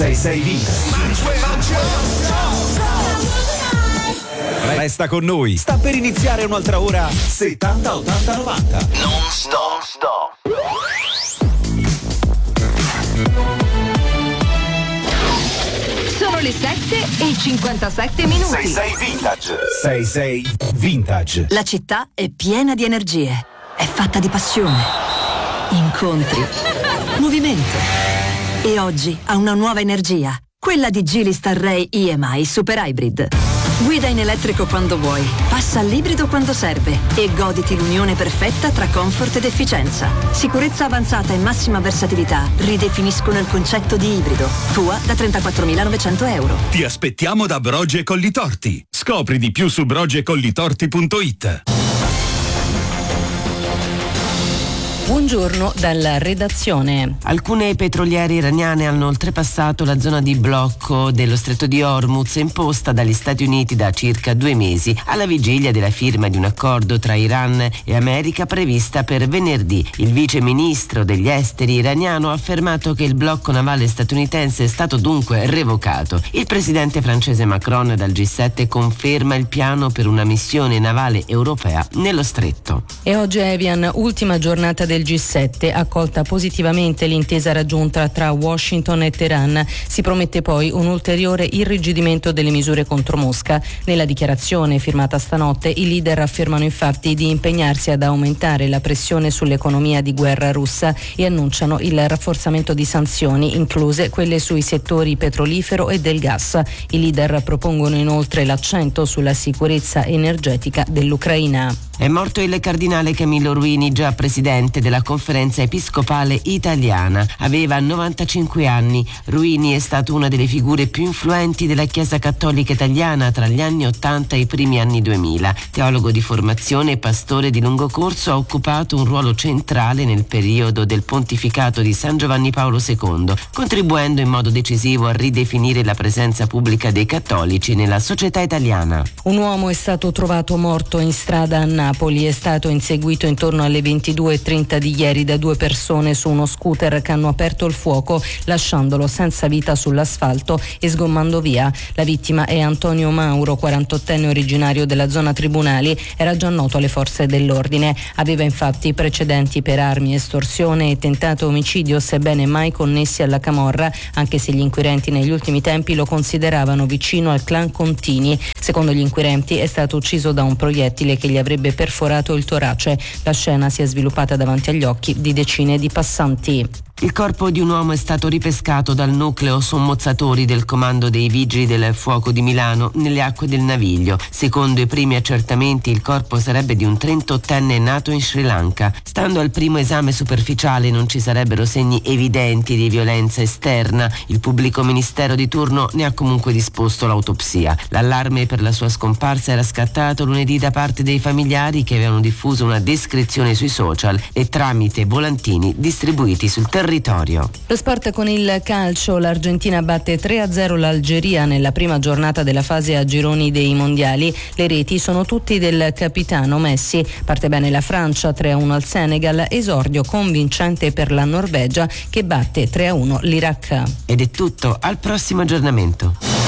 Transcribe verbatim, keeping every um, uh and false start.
sei sei Vintage. Resta con noi, sta per iniziare un'altra ora settanta ottanta novanta. Non stop, stop. Sono le sette e cinquantasette minuti. sei sei Vintage. sei sei Vintage. La città è piena di energie, è fatta di passione, incontri, movimento. E oggi ha una nuova energia, quella di Geely Starray E M I Super Hybrid. Guida in elettrico quando vuoi, passa all'ibrido quando serve e goditi l'unione perfetta tra comfort ed efficienza. Sicurezza avanzata e massima versatilità ridefiniscono il concetto di ibrido. Tua da trentaquattromilanovecento euro. Ti aspettiamo da Brogi e Collitorti. Scopri di più su brogi e collitorti punto it. Buongiorno dalla redazione. Alcune petroliere iraniane hanno oltrepassato la zona di blocco dello stretto di Hormuz imposta dagli Stati Uniti da circa due mesi, alla vigilia della firma di un accordo tra Iran e America prevista per venerdì. Il vice ministro degli esteri iraniano ha affermato che il blocco navale statunitense è stato dunque revocato. Il presidente francese Macron dal G sette conferma il piano per una missione navale europea nello stretto. E oggi a Evian, ultima giornata del G sette, accolta positivamente l'intesa raggiunta tra Washington e Teheran. Si promette poi un ulteriore irrigidimento delle misure contro Mosca. Nella dichiarazione firmata stanotte i leader affermano infatti di impegnarsi ad aumentare la pressione sull'economia di guerra russa e annunciano il rafforzamento di sanzioni, incluse quelle sui settori petrolifero e del gas. I leader propongono inoltre l'accento sulla sicurezza energetica dell'Ucraina. È morto il cardinale Camillo Ruini, già presidente della Conferenza Episcopale Italiana. Aveva novantacinque anni. Ruini è stato una delle figure più influenti della Chiesa Cattolica Italiana tra gli anni ottanta e i primi anni duemila. Teologo di formazione e pastore di lungo corso, ha occupato un ruolo centrale nel periodo del pontificato di San Giovanni Paolo secondo, contribuendo in modo decisivo a ridefinire la presenza pubblica dei cattolici nella società italiana. Un uomo è stato trovato morto in strada a Napoli. È stato inseguito intorno alle ventidue e trenta di ieri da due persone su uno scooter che hanno aperto il fuoco, lasciandolo senza vita sull'asfalto e sgommando via. La vittima è Antonio Mauro, quarantottenne originario della zona Tribunali. Era già noto alle forze dell'ordine. Aveva infatti precedenti per armi, estorsione e tentato omicidio, sebbene mai connessi alla camorra, anche se gli inquirenti negli ultimi tempi lo consideravano vicino al clan Contini. Secondo gli inquirenti è stato ucciso da un proiettile che gli avrebbe perforato il torace. La scena si è sviluppata davanti agli occhi di decine di passanti. Il corpo di un uomo è stato ripescato dal nucleo sommozzatori del comando dei Vigili del Fuoco di Milano nelle acque del Naviglio. Secondo i primi accertamenti, il corpo sarebbe di un trentottenne nato in Sri Lanka. Stando al primo esame superficiale non ci sarebbero segni evidenti di violenza esterna. Il pubblico ministero di turno ne ha comunque disposto l'autopsia. L'allarme per la sua scomparsa era scattato lunedì da parte dei familiari, che avevano diffuso una descrizione sui social e tramite volantini distribuiti sul territorio. Lo sport con il calcio. L'Argentina batte tre a zero l'Algeria nella prima giornata della fase a gironi dei mondiali. Le reti sono tutti del capitano Messi. Parte bene la Francia, tre a uno al Senegal, esordio convincente per la Norvegia che batte tre a uno l'Iraq. Ed è tutto, al prossimo aggiornamento.